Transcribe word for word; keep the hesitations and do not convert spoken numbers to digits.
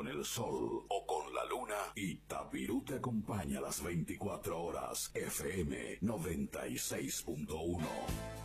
el sol o con la luna, Itapirú te acompaña las veinticuatro horas. F M noventa y seis punto uno.